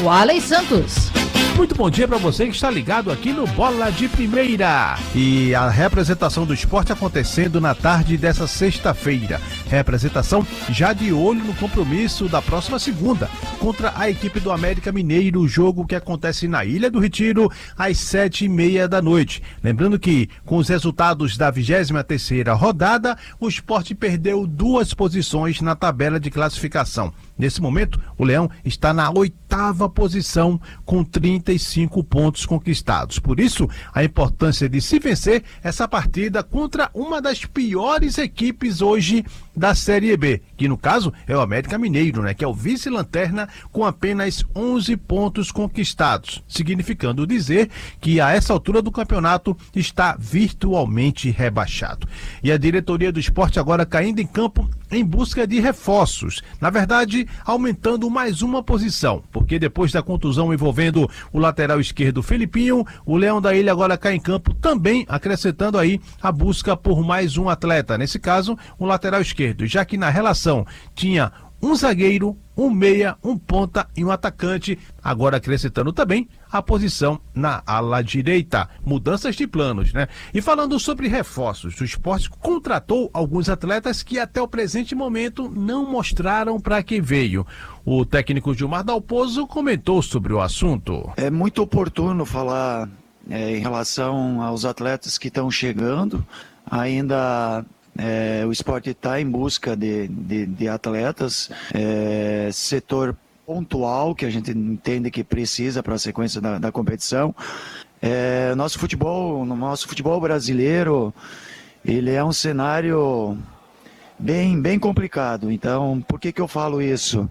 o Alen Santos. Muito bom dia para você que está ligado aqui no Bola de Primeira. E a representação do esporte acontecendo na tarde dessa sexta-feira. Representação já de olho no compromisso da próxima segunda contra a equipe do América Mineiro, o jogo que acontece na Ilha do Retiro às 7h30 da noite. Lembrando que com os resultados da 23ª rodada, o esporte perdeu 2 posições na tabela de classificação. Nesse momento, o Leão está na 8ª posição com 35 pontos conquistados. Por isso, a importância de se vencer essa partida contra uma das piores equipes hoje da Série B, que no caso é o América Mineiro, né, que é o vice-lanterna com apenas 11 pontos conquistados, significando dizer que a essa altura do campeonato está virtualmente rebaixado. E a diretoria do esporte agora caindo em campo em busca de reforços, na verdade aumentando mais uma posição, porque depois da contusão envolvendo o lateral esquerdo Felipinho, o Leão da Ilha agora cai em campo também acrescentando aí a busca por mais um atleta, nesse caso o lateral esquerdo, já que na relação tinha um zagueiro, um meia, um ponta e um atacante, agora acrescentando também a posição na ala direita. Mudanças de planos, né? E falando sobre reforços, o esporte contratou alguns atletas que até o presente momento não mostraram para que veio. O técnico Gilmar Dalpozo comentou sobre o assunto. É muito oportuno falar em relação aos atletas que estão chegando, ainda... o esporte está em busca de atletas, setor pontual que a gente entende que precisa para a sequência da competição. No nosso futebol brasileiro, ele é um cenário bem complicado. Então, por que eu falo isso?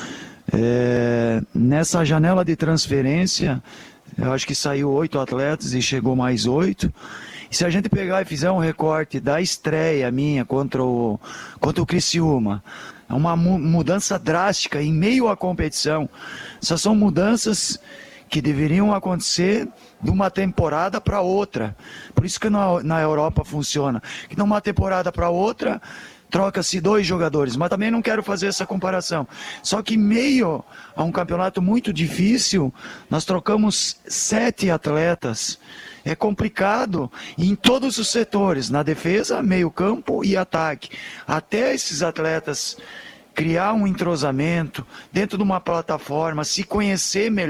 Nessa janela de transferência, eu acho que saiu 8 atletas e chegou mais 8. E se a gente pegar e fizer um recorte da estreia minha contra o Criciúma, é uma mudança drástica em meio à competição. Essas são mudanças que deveriam acontecer de uma temporada para outra. Por isso que na Europa funciona. Que de uma temporada para outra, troca-se 2 jogadores, mas também não quero fazer essa comparação. Só que em meio a um campeonato muito difícil, nós trocamos 7 atletas. É complicado em todos os setores, na defesa, meio campo e ataque. Até esses atletas criar um entrosamento dentro de uma plataforma, se conhecer melhor.